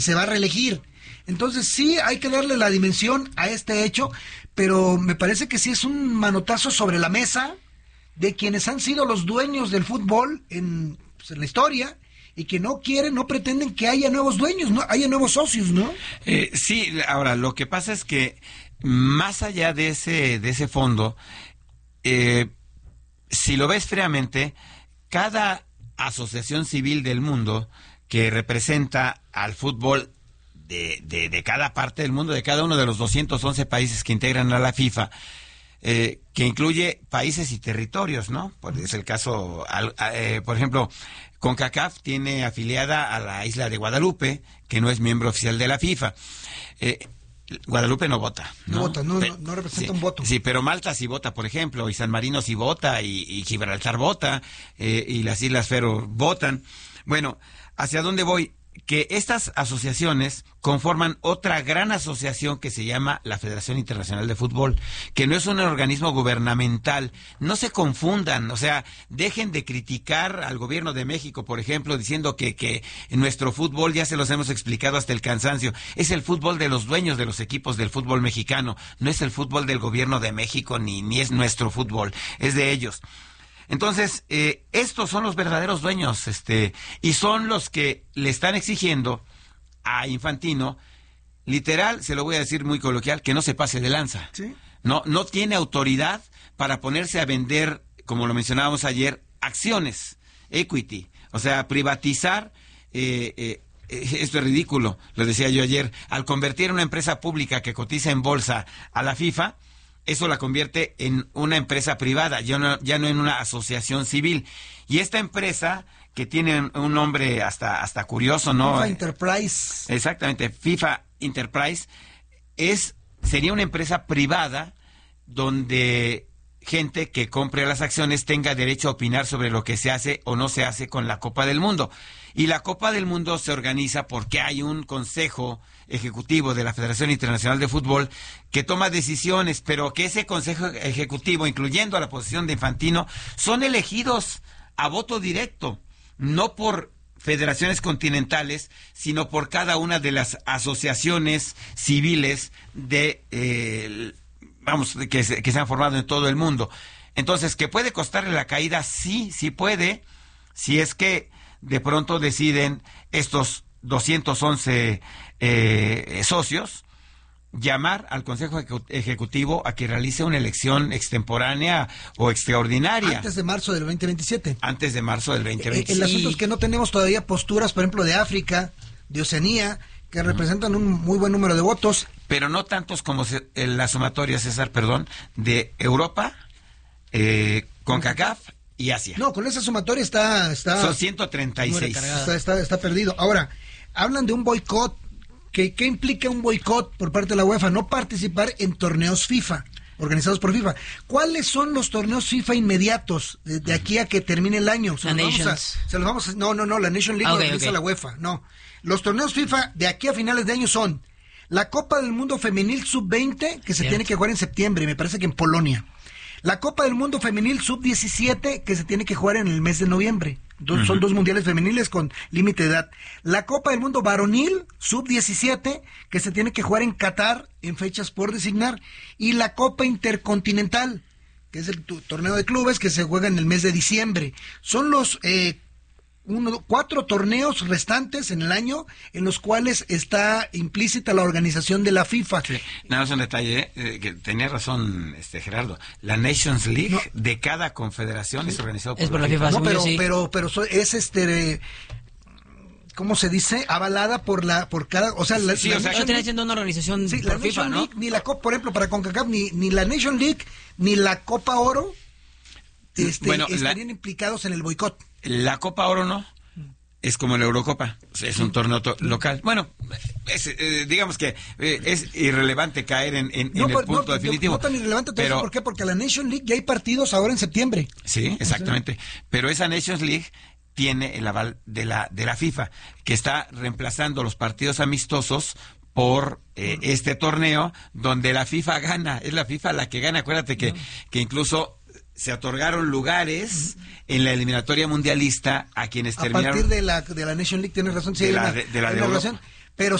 se va a reelegir. Entonces sí hay que darle la dimensión a este hecho, pero me parece que sí es un manotazo sobre la mesa de quienes han sido los dueños del fútbol en la historia y que no quieren, no pretenden que haya nuevos dueños, no haya nuevos socios, ¿no? Sí, ahora lo que pasa es que más allá de ese fondo, si lo ves fríamente, cada asociación civil del mundo que representa al fútbol de cada parte del mundo, de cada uno de los 211 países que integran a la FIFA, que incluye países y territorios, ¿no? Es el caso, por ejemplo, CONCACAF tiene afiliada a la isla de Guadalupe, que no es miembro oficial de la FIFA. Guadalupe no vota, ¿no? No vota, no representa un voto. Sí, pero Malta sí vota, por ejemplo, y San Marino sí vota, y Gibraltar vota, y las Islas Fero votan. Bueno, ¿hacia dónde voy? Que estas asociaciones conforman otra gran asociación que se llama la Federación Internacional de Fútbol, que no es un organismo gubernamental. No se confundan, o sea, dejen de criticar al gobierno de México, por ejemplo, diciendo que nuestro fútbol, ya se los hemos explicado hasta el cansancio, es el fútbol de los dueños de los equipos del fútbol mexicano, no es el fútbol del gobierno de México, ni es nuestro fútbol, es de ellos. Entonces, estos son los verdaderos dueños, y son los que le están exigiendo a Infantino, literal, se lo voy a decir muy coloquial, que no se pase de lanza. ¿Sí? No tiene autoridad para ponerse a vender, como lo mencionábamos ayer, acciones, equity, o sea, privatizar. Esto es ridículo, lo decía yo ayer, al convertir una empresa pública que cotiza en bolsa a la FIFA, eso la convierte en una empresa privada, ya no en una asociación civil. Y esta empresa, que tiene un nombre hasta curioso, ¿no? FIFA Enterprise. Exactamente, FIFA Enterprise, sería una empresa privada donde gente que compre las acciones tenga derecho a opinar sobre lo que se hace o no se hace con la Copa del Mundo. Y la Copa del Mundo se organiza porque hay un consejo ejecutivo de la Federación Internacional de Fútbol que toma decisiones, pero que ese consejo ejecutivo, incluyendo a la posición de Infantino, son elegidos a voto directo, no por federaciones continentales, sino por cada una de las asociaciones civiles que se han formado en todo el mundo. Entonces, ¿que puede costarle la caída? Sí puede, si es que de pronto deciden estos 211 socios llamar al Consejo Ejecutivo a que realice una elección extemporánea o extraordinaria. Antes de marzo del 2027. Antes de marzo del 2027. El asunto es que no tenemos todavía posturas, por ejemplo, de África, de Oceanía, que representan un muy buen número de votos. Pero no tantos como la sumatoria, César, de Europa, CONCACAF y Asia. No, con esa sumatoria está son 136. Está perdido. Ahora, hablan de un boicot. ¿Qué implica un boicot por parte de la UEFA? No participar en torneos FIFA, organizados por FIFA. ¿Cuáles son los torneos FIFA inmediatos de aquí a que termine el año? La Nations. No, la Nation League lo organiza la UEFA. No. Los torneos FIFA de aquí a finales de año son la Copa del Mundo Femenil Sub-20, que se tiene que jugar en septiembre, me parece que en Polonia. La Copa del Mundo Femenil Sub-17, que se tiene que jugar en el mes de noviembre. Son dos mundiales femeniles con límite de edad. La Copa del Mundo Varonil Sub-17, que se tiene que jugar en Qatar en fechas por designar. Y la Copa Intercontinental, que es el torneo de clubes que se juega en el mes de diciembre. Son los 4 torneos restantes en el año en los cuales está implícita la organización de la FIFA. Sí. Nada más un detalle, que tenía razón Gerardo. La Nations League de cada confederación es organizado por la FIFA. No, pero es ¿cómo se dice? Avalada por cada, o sea, no tiene siendo una organización por la FIFA, Nation ¿no? League, ni la Copa, por ejemplo, para CONCACAF, ni la Nation League, ni la Copa Oro estarían implicados en el boicot. La Copa Oro no, es como la Eurocopa, es un torneo local. Bueno, digamos que es irrelevante caer en el punto definitivo. No tan irrelevante, pero ¿por qué? Porque la Nation League ya hay partidos ahora en septiembre. Sí, exactamente. Pero esa Nations League tiene el aval de la FIFA, que está reemplazando los partidos amistosos por este torneo donde la FIFA gana. Es la FIFA la que gana. Acuérdate que incluso se otorgaron lugares en la eliminatoria mundialista a quienes terminaron. A partir de la Nation League, tienes razón. Sí, de la de Europa.